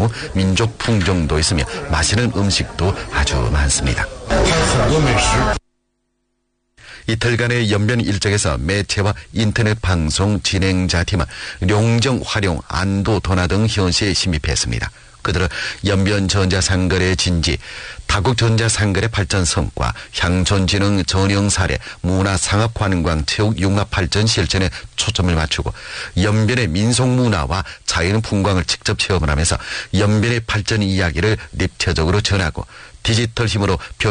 경우 민족 풍경도 있으며 맛있는 음식도 아주 많습니다. 이틀간의 연변 일정에서 매체와 인터넷 방송 진행자 팀은 용정, 활용, 안도, 도나 등 현시에 침입했습니다. 그들은 연변 전자상거래 진지, 다국 전자상거래 발전 성과, 향촌진흥 전형 사례, 문화상업관광 체육 융합 발전 실천에 초점을 맞추고 연변의 민속문화와 자연 풍광을 직접 체험을 하면서 연변의 발전 이야기를 입체적으로 전하고 디지털 힘으로